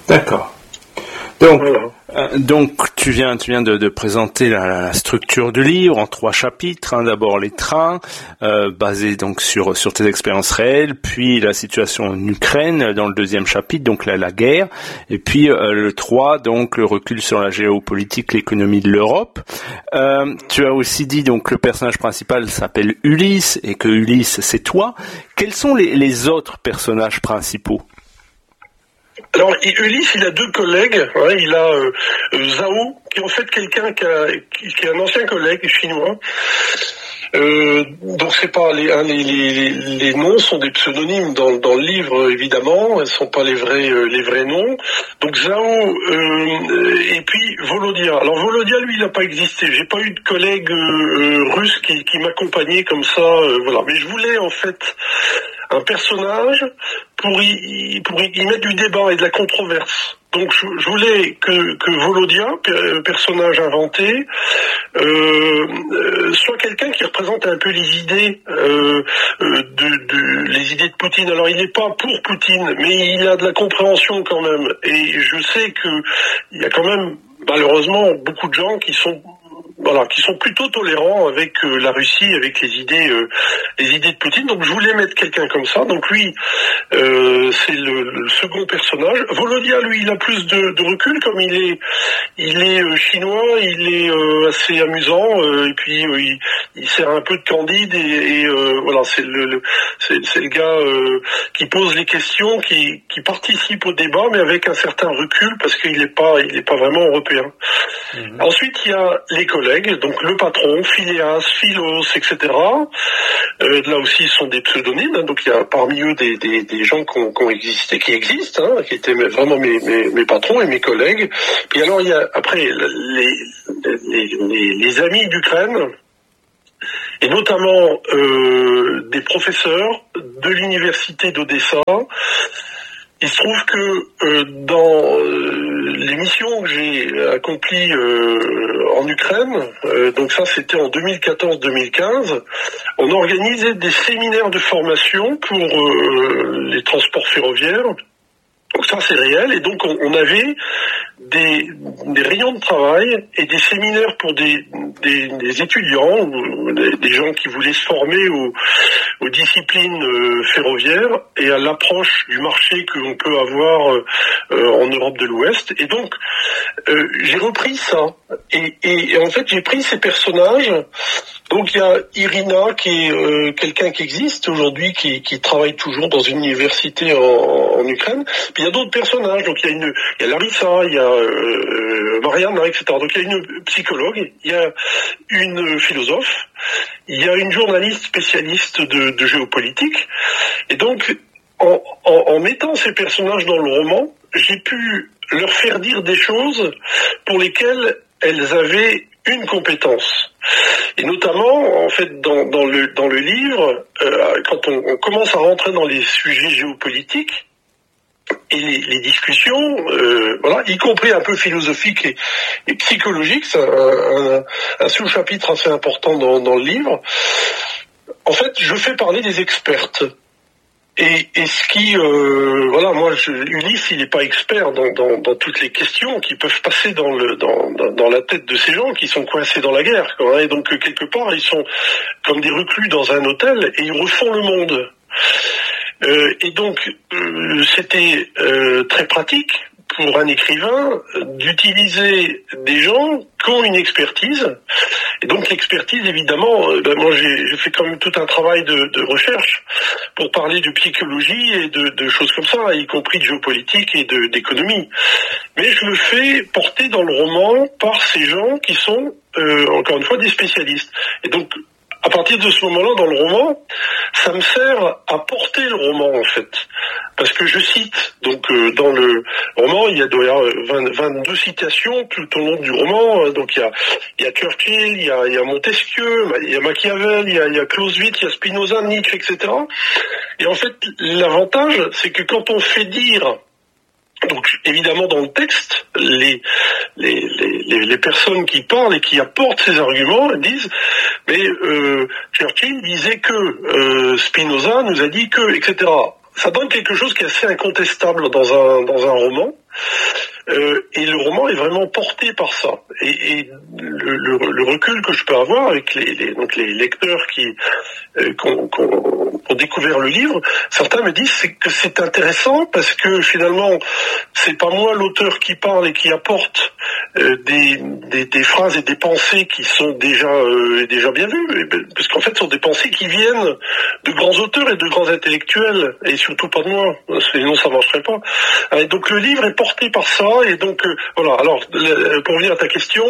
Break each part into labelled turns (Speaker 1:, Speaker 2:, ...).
Speaker 1: D'accord. Donc,
Speaker 2: Voilà.
Speaker 1: donc tu viens de présenter la structure du livre en 3 chapitres. D'abord les trains, basés donc sur tes expériences réelles, puis la situation en Ukraine dans le 2e chapitre, donc la guerre, et puis le 3, donc le recul sur la géopolitique, l'économie de l'Europe. Tu as aussi dit donc le personnage principal s'appelle Ulysse et que Ulysse c'est toi. Quels sont les autres personnages principaux?
Speaker 2: Alors Ulysse, il a 2 collègues. Hein, il a Zhao, qui est en fait quelqu'un qui est un ancien collègue chinois. Donc c'est pas les noms sont des pseudonymes dans le livre, évidemment, elles sont pas les vrais noms. Donc Zhao et puis Volodia. Alors Volodia, lui, il n'a pas existé. J'ai pas eu de collègue russe qui m'accompagnait comme ça, voilà. Mais je voulais en fait un personnage pour y mettre du débat et de la controverse. Donc je voulais que Volodia, personnage inventé, soit quelqu'un qui représente un peu les idées les idées de Poutine. Alors il n'est pas pour Poutine, mais il a de la compréhension quand même. Et je sais que il y a quand même malheureusement beaucoup de gens qui sont plutôt tolérants avec la Russie, avec les idées de Poutine. Donc je voulais mettre quelqu'un comme ça. Donc lui, c'est le second personnage. Volodia, lui, il a plus de recul, comme il est chinois, il est assez amusant, et puis il sert un peu de Candide et voilà, c'est le gars qui pose les questions, qui participe au débat, mais avec un certain recul parce qu'il est pas vraiment européen. Mmh. Ensuite, il y a les collègues, donc le patron, Phileas, Philos, etc. Là aussi, ce sont des pseudonymes, hein, donc il y a parmi eux des gens qui existent, hein, qui étaient vraiment mes patrons et mes collègues. Puis alors, il y a après les amis d'Ukraine, et notamment des professeurs de l'université d'Odessa. Il se trouve que dans les missions que j'ai accomplies en Ukraine, donc ça c'était en 2014-2015, on organisait des séminaires de formation pour les transports ferroviaires. Donc ça c'est réel, et donc on avait des rayons de travail et des séminaires pour des étudiants ou des gens qui voulaient se former aux disciplines ferroviaires et à l'approche du marché que l'on peut avoir en Europe de l'Ouest. Et donc j'ai repris ça et en fait j'ai pris ces personnages. Donc il y a Irina qui est quelqu'un qui existe aujourd'hui, qui travaille toujours dans une université en Ukraine. Puis il y a d'autres personnages. Donc il y a Larissa, il y a Mariana, etc. Donc il y a une psychologue, il y a une philosophe, il y a une journaliste spécialiste de géopolitique. Et donc en mettant ces personnages dans le roman, j'ai pu leur faire dire des choses pour lesquelles elles avaient une compétence. Et notamment, en fait, dans le livre, quand on commence à rentrer dans les sujets géopolitiques et les discussions, voilà, y compris un peu philosophiques et psychologiques, c'est un sous-chapitre assez important dans le livre. En fait, je fais parler des expertes. Et ce qui, voilà, moi, Ulysse, il n'est pas expert dans toutes les questions qui peuvent passer dans la tête de ces gens qui sont coincés dans la guerre, quoi. Et donc quelque part, ils sont comme des reclus dans un hôtel et ils refont le monde. Et donc c'était très pratique pour un écrivain d'utiliser des gens qui ont une expertise. Et donc l'expertise, évidemment, moi j'ai fait quand même tout un travail de recherche pour parler de psychologie et de choses comme ça, y compris de géopolitique et d'économie. Mais je le fais porter dans le roman par ces gens qui sont, encore une fois, des spécialistes. Et donc, à partir de ce moment-là, dans le roman, ça me sert à porter le roman, en fait. Parce que je cite, donc dans le roman, il y a 22 citations tout au long du roman. Donc il y a Churchill, il y a Montesquieu, il y a Machiavel, il y a Clausewitz, il y a Spinoza, Nietzsche, etc. Et en fait, l'avantage, c'est que quand on fait dire... Donc évidemment dans le texte, les personnes qui parlent et qui apportent ces arguments disent mais Churchill disait que Spinoza nous a dit que, etc. ça donne quelque chose qui est assez incontestable dans un roman. Et le roman est vraiment porté par ça. Et le recul que je peux avoir avec les lecteurs qui ont découvert le livre, certains me disent que c'est intéressant parce que finalement, c'est pas moi l'auteur qui parle et qui apporte des phrases et des pensées qui sont déjà bien vues, parce qu'en fait, ce sont des pensées qui viennent de grands auteurs et de grands intellectuels, et surtout pas de moi, sinon ça marcherait pas. Et donc le livre est porté par ça. Et donc, voilà. Alors, pour revenir à ta question,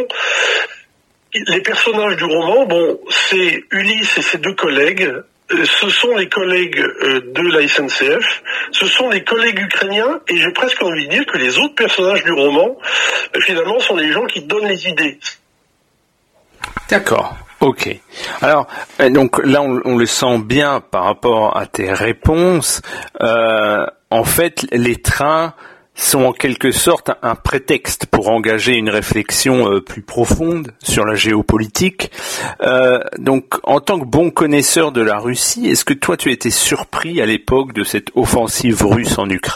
Speaker 2: les personnages du roman, bon, c'est Ulysse et ses deux collègues. Ce sont les collègues de la SNCF, ce sont les collègues ukrainiens, et j'ai presque envie de dire que les autres personnages du roman, finalement, sont les gens qui donnent les idées.
Speaker 1: D'accord. Ok. Alors, donc là, on le sent bien par rapport à tes réponses. En fait, les trains sont en quelque sorte un prétexte pour engager une réflexion plus profonde sur la géopolitique. Donc, en tant que bon connaisseur de la Russie, est-ce que toi, tu étais surpris à l'époque de cette offensive russe en Ukraine ?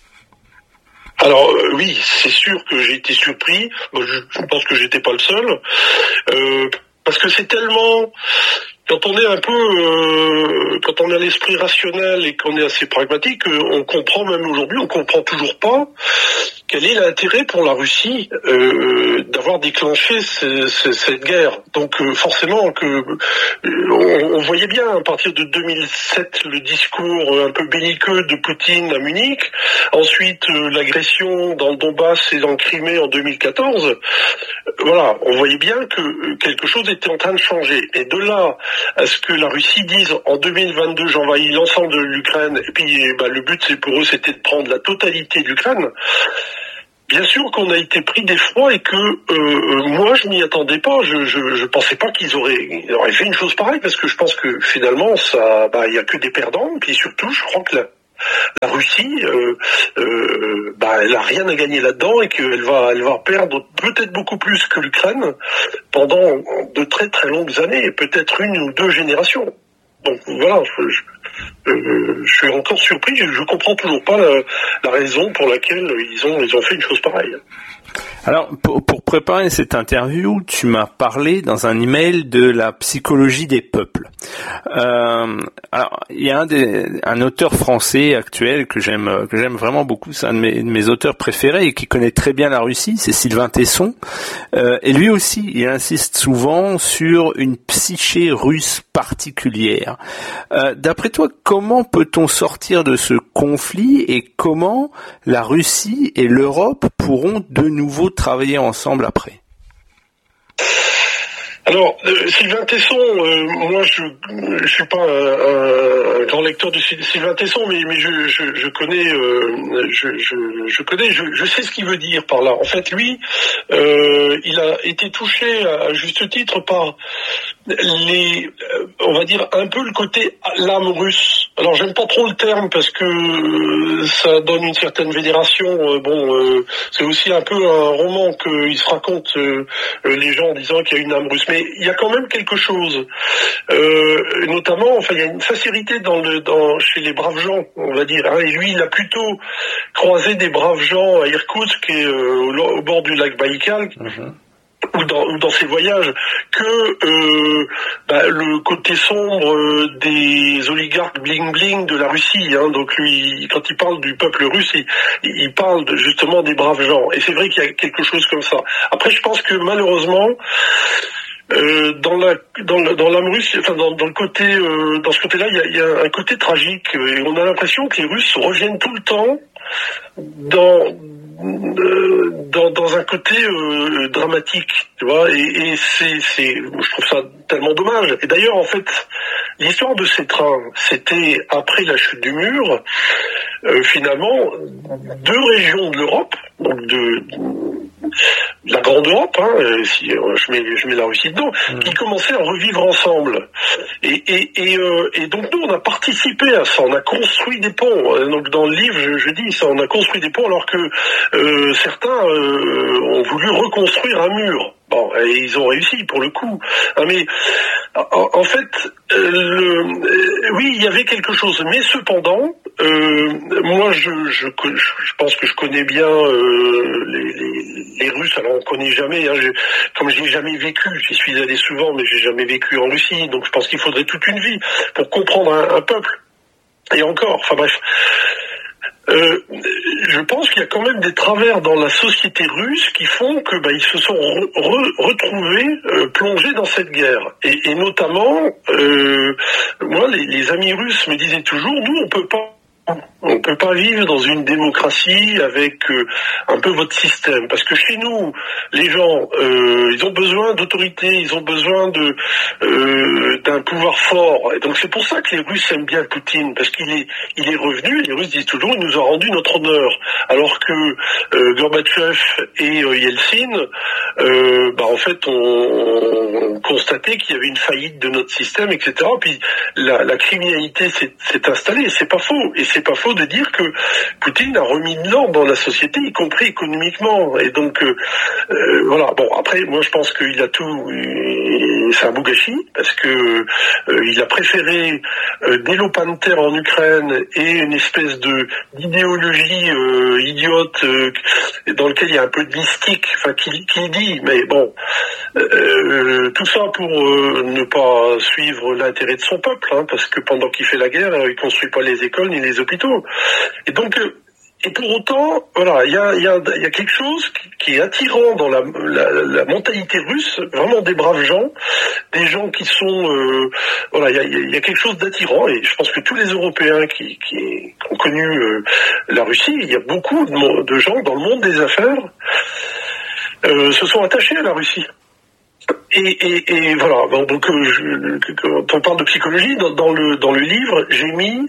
Speaker 2: Alors oui, c'est sûr que j'ai été surpris. Je pense que j'étais pas le seul, parce que c'est tellement... Quand on est quand on a l'esprit rationnel et qu'on est assez pragmatique, on comprend même aujourd'hui, on comprend toujours pas quel est l'intérêt pour la Russie d'avoir déclenché cette guerre. Donc forcément que on voyait bien à partir de 2007 le discours un peu belliqueux de Poutine à Munich, ensuite l'agression dans le Donbass et dans le Crimée en 2014. Voilà, on voyait bien que quelque chose était en train de changer. Et de là à ce que la Russie dise en 2022 j'envahis l'ensemble de l'Ukraine, et puis le but c'est pour eux c'était de prendre la totalité de l'Ukraine. Bien sûr qu'on a été pris d'effroi et que moi je m'y attendais pas. Je pensais pas qu'ils auraient fait une chose pareille, parce que je pense que finalement ça, il y a que des perdants. Et puis surtout, je crois que la Russie, elle a rien à gagner là-dedans et qu'elle va perdre peut-être beaucoup plus que l'Ukraine pendant de très très longues années, peut-être 1 ou 2 générations. Donc voilà, je suis encore surpris, je comprends toujours pas la raison pour laquelle ils ont fait une chose pareille.
Speaker 1: Alors, pour préparer cette interview, tu m'as parlé dans un email de la psychologie des peuples. Alors, il y a un auteur français actuel que j'aime vraiment beaucoup, c'est un de mes auteurs préférés et qui connaît très bien la Russie, c'est Sylvain Tesson. Et lui aussi, il insiste souvent sur une psyché russe particulière. D'après toi, comment peut-on sortir de ce conflit et comment la Russie et l'Europe pourront de nouveau travailler ensemble après?
Speaker 2: Alors, Sylvain Tesson, moi je suis pas un grand lecteur de Sylvain Tesson, mais je connais, je sais ce qu'il veut dire par là. En fait, lui, il a été touché à juste titre par on va dire un peu le côté l'âme russe. Alors j'aime pas trop le terme parce que ça donne une certaine vénération. C'est aussi un peu un roman qu'ils se racontent les gens en disant qu'il y a une âme russe. Mais il y a quand même quelque chose, notamment, il y a une sincérité chez les braves gens, on va dire. Et lui, il a plutôt croisé des braves gens à Irkoutsk et au bord du lac Baïkal. Ou dans ses voyages, que le côté sombre des oligarques bling-bling de la Russie. Donc lui, quand il parle du peuple russe, il parle justement des braves gens. Et c'est vrai qu'il y a quelque chose comme ça. Après, je pense que malheureusement, dans l'âme russe, dans le côté, dans ce côté-là, il y a un côté tragique. Et on a l'impression que les Russes reviennent tout le temps dans un côté dramatique, tu vois, et je trouve ça tellement dommage. Et d'ailleurs, en fait, l'histoire de ces trains, c'était après la chute du mur, finalement, 2 régions de l'Europe, donc de la grande Europe, si je mets la Russie dedans, qui commençaient à revivre ensemble. Et donc nous, on a participé à ça, on a construit des ponts. Donc dans le livre, je dis ça, on a construit des ponts alors que certains ont voulu reconstruire un mur. Bon, et ils ont réussi pour le coup. Mais en fait, oui, il y avait quelque chose. Mais cependant, moi, je pense que je connais bien les Russes. Alors, on connaît jamais. Hein, comme j'ai jamais vécu, j'y suis allé souvent, mais j'ai jamais vécu en Russie. Donc, je pense qu'il faudrait toute une vie pour comprendre un peuple. Et encore, enfin bref. Je pense qu'il y a quand même des travers dans la société russe qui font que ils se sont retrouvés plongés dans cette guerre. Et notamment, moi, les amis russes me disaient toujours, nous, on peut pas vivre dans une démocratie avec un peu votre système, parce que chez nous, les gens, ils ont besoin d'autorité, ils ont besoin d'un pouvoir fort, et donc c'est pour ça que les Russes aiment bien Poutine, parce qu'il est revenu. Les Russes disent toujours, il nous a rendu notre honneur, alors que Gorbatchev et Yeltsin, en fait, on constatait qu'il y avait une faillite de notre système, etc. Puis la criminalité s'est installée. C'est pas faux, et c'est pas faux de dire que Poutine a remis de l'ordre dans la société, y compris économiquement. Et donc, voilà. Bon, après, moi, je pense qu'il a tout. C'est un beau gâchis, parce que il a préféré des Lopanther en Ukraine et une espèce d'idéologie idiote dans lequel il y a un peu de mystique, enfin, qui dit, mais bon, tout ça pour ne pas suivre l'intérêt de son peuple, hein, parce que pendant qu'il fait la guerre, il construit pas les écoles ni les hôpitaux. Et donc, et pour autant, voilà, il y a quelque chose qui est attirant dans la mentalité russe, vraiment des braves gens, des gens qui sont, voilà, il y a quelque chose d'attirant, et je pense que tous les Européens qui ont connu la Russie, il y a beaucoup de gens dans le monde des affaires se sont attachés à la Russie. Et voilà. Donc, quand on parle de psychologie, dans le livre, j'ai mis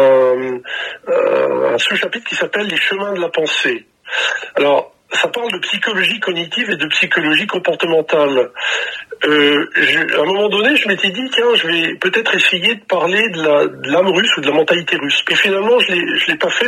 Speaker 2: un sous-chapitre qui s'appelle Les chemins de la pensée. Alors, ça parle de psychologie cognitive et de psychologie comportementale. À un moment donné, je m'étais dit, tiens, je vais peut-être essayer de parler de l'âme russe ou de la mentalité russe. Et finalement, je l'ai pas fait.